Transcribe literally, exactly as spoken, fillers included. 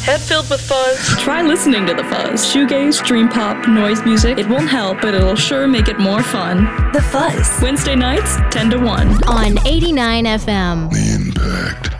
head filled with fuzz. Try listening to The Fuzz. Shoegaze, dream pop, noise music. It won't help, but it'll sure make it more fun. The Fuzz. Wednesday nights, ten to one. On eighty-nine F M. The Impact.